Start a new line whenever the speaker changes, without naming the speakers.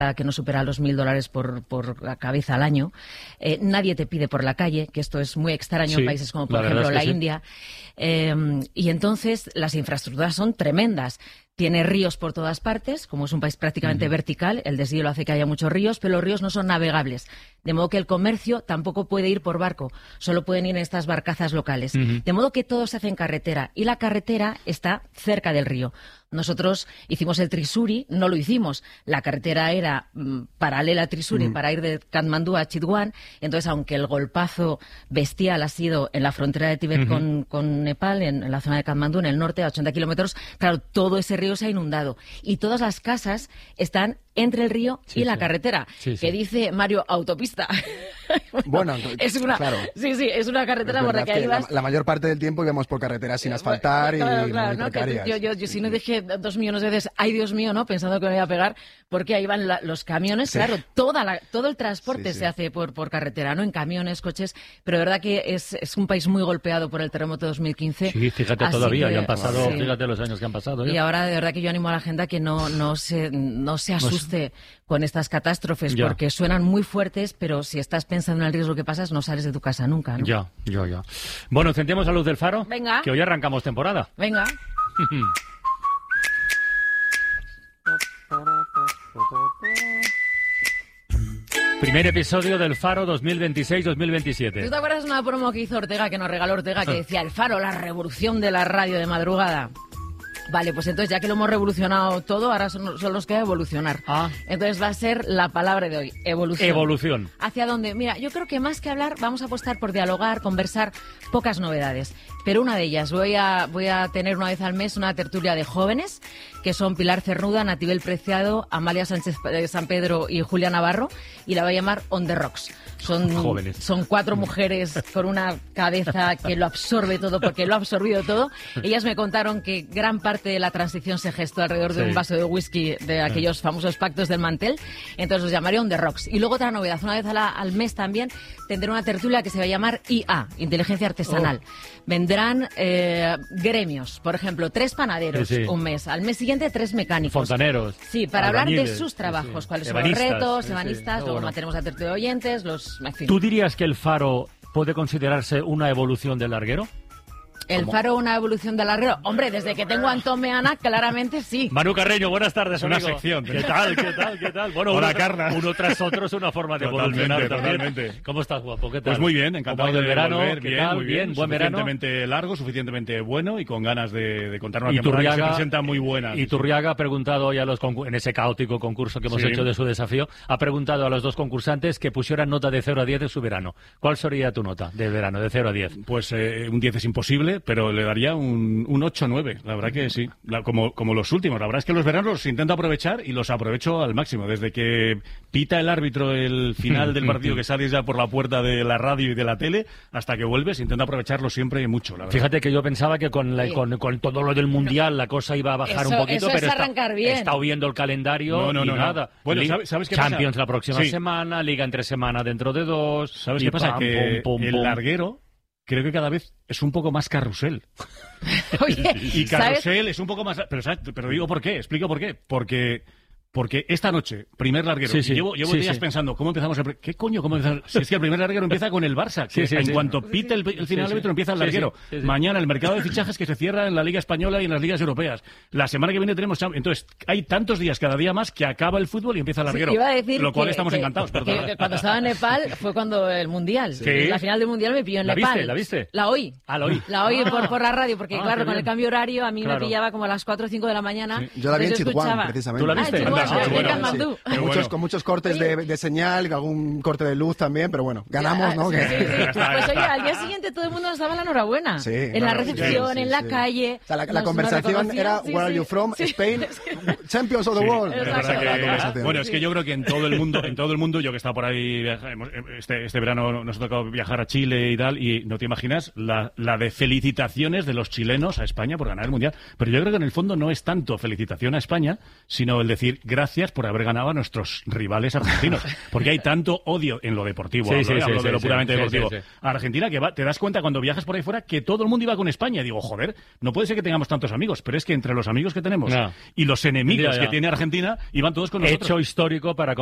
que no supera los $1.000 por la cabeza al año. Nadie te pide por la calle, que esto es muy extraño en países como, por ejemplo, la India. Y entonces las infraestructuras son tremendas. Tiene ríos por todas partes, como es un país prácticamente vertical, el deshielo hace que haya muchos ríos, pero los ríos no son navegables. De modo que el comercio tampoco puede ir por barco, solo pueden ir en estas barcazas locales. De modo que todo se hace en carretera, y la carretera está cerca del río. Nosotros hicimos el Trisuri, no lo hicimos. La carretera era paralela a Trisuri para ir de Katmandú a Chitwan. Entonces, aunque el golpazo bestial ha sido en la frontera de Tíbet con Nepal, en la zona de Katmandú, en el norte, a 80 kilómetros, claro, todo ese río se ha inundado. Y todas las casas están entre el río y la carretera, que dice Mario, autopista.
Bueno,
es una,
claro.
Sí, es una carretera por la que ahí vas.
La mayor parte del tiempo íbamos por carreteras sin asfaltar y
¿no?
precarias.
Yo si no dije 2 millones de veces, ay Dios mío, ¿no? Pensando que me iba a pegar, porque ahí van los camiones, claro, todo el transporte se hace por carretera, ¿no? En camiones, coches, pero de verdad que es un país muy golpeado por el terremoto de 2015.
Sí, fíjate, todavía, ya han pasado, fíjate los años que han pasado.
Y ahora de verdad que yo animo a la gente a que no se asuste con estas catástrofes, porque suenan muy fuertes, pero si estás pensando en el riesgo que pasas, no sales de tu casa nunca, ¿no?
Ya. Bueno, encendemos la luz del faro.
Venga.
Que hoy arrancamos temporada.
Venga.
Primer episodio del Faro 2026-2027.
¿Tú te acuerdas de una promo que hizo Ortega, que nos regaló Ortega, que decía el Faro, la revolución de la radio de madrugada? Vale, pues entonces ya que lo hemos revolucionado todo, ahora solo nos queda evolucionar. Entonces va a ser la palabra de hoy, evolución.
Evolución.
¿Hacia dónde? Mira, yo creo que más que hablar vamos a apostar por dialogar, conversar, pocas novedades. Pero una de ellas, voy a tener una vez al mes una tertulia de jóvenes, que son Pilar Cernuda, Natibel Preciado, Amalia Sánchez San Pedro y Julia Navarro, y la voy a llamar On the Rocks. Son 4 mujeres con una cabeza que lo absorbe todo, porque lo ha absorbido todo. Ellas me contaron que gran parte de la transición se gestó alrededor de un vaso de whisky, de aquellos famosos pactos del mantel. Entonces los llamaría On the Rocks. Y luego otra novedad, una vez al mes también tendré una tertulia que se va a llamar IA, Inteligencia Artesanal. Vendrán gremios, por ejemplo, 3 panaderos un mes. Al mes siguiente 3 mecánicos.
Fontaneros.
Sí, para hablar de sus trabajos, cuáles son los retos, ebanistas, luego mantenemos la tertulia de oyentes, en fin.
¿Tú dirías que el Faro puede considerarse una evolución del larguero?
¿El Faro una evolución del larguero? Hombre, desde que tengo a Antón Meana, claramente sí.
Manu Carreño, buenas tardes,
una
amigo.
sección.
¿Qué tal? Bueno,
hola, Carla.
Uno tras otro es una forma de evolucionar también.
Totalmente.
¿Cómo estás, guapo? ¿Qué tal?
Pues muy bien, encantado
de
verano,
volver.
Bien, muy bien.
Buen verano.
Suficientemente largo, suficientemente bueno y con ganas de contar una temporada que se presenta muy buena.
Y Turriaga ha preguntado hoy en ese caótico concurso que hemos hecho de su desafío, ha preguntado a los 2 concursantes que pusieran nota de 0 a 10 de su verano. ¿Cuál sería tu nota de verano, de 0 a 10?
Pues un 10 es imposible, pero le daría un 8-9, la verdad que sí, como los últimos. La verdad es que los veranos los intento aprovechar y los aprovecho al máximo. Desde que pita el árbitro el final del partido, que sales ya por la puerta de la radio y de la tele, hasta que vuelves, intento aprovecharlo siempre mucho, la verdad.
Fíjate que yo pensaba que con todo lo del Mundial la cosa iba a bajar un poquito, pero he estado viendo el calendario y nada.
Bueno, ¿sabes qué
Champions
pasa?
la próxima semana, Liga entre semana dentro de 2.
¿Sabes qué pasa? Que el larguero creo que cada vez es un poco más carrusel.
Oye,
y carrusel es un poco más... Pero digo por qué, explico por qué. Porque esta noche, primer larguero, llevo días pensando, ¿cómo empezamos? ¿Qué coño? ¿Cómo empezar? Si es que el primer larguero empieza con el Barça, que en cuanto pita el final del árbitro empieza el larguero. Mañana el mercado de fichajes que se cierra en la Liga Española y en las ligas europeas. La semana que viene tenemos... Entonces, hay tantos días cada día más que acaba el fútbol y empieza el larguero.
Iba a decir
lo cual estamos encantados.
Que cuando estaba en Nepal fue cuando el Mundial. La final del Mundial me pilló en Nepal.
¿La viste?
La oí.
La oí.
La oí por la radio, porque claro, con el cambio horario a mí me pillaba como a las 4 o 5 de la mañana.
Yo la vi en Chitwan, precisamente.
¿Tú la viste?
Con muchos cortes de señal, algún corte de luz también, pero bueno, ganamos, ¿no?
Pues oye, al día siguiente todo el mundo nos daba la enhorabuena. En la recepción, en la calle.
O sea, la conversación era Where are you from? Spain, Champions of the World.
Bueno, es que yo creo que en todo el mundo, yo que he estado por ahí, este verano nos ha tocado viajar a Chile y tal, y no te imaginas la de felicitaciones de los chilenos a España por ganar el Mundial. Pero yo creo que en el fondo no es tanto felicitación a España, sino el decir gracias por haber ganado a nuestros rivales argentinos. Porque hay tanto odio en lo deportivo, hablo de lo puramente deportivo. A Argentina que te das cuenta cuando viajas por ahí fuera que todo el mundo iba con España. Y digo, joder, no puede ser que tengamos tantos amigos, pero es que entre los amigos que tenemos y los enemigos que tiene Argentina, iban todos con nosotros.
Hecho histórico para